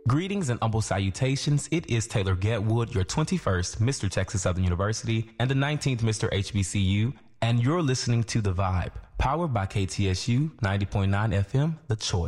Greetings and humble salutations. It is Taylor Getwood, your 21st Mr. Texas Southern University and the 19th Mr. HBCU, and you're listening to The Vibe, powered by KTSU 90.9 FM, The Choice.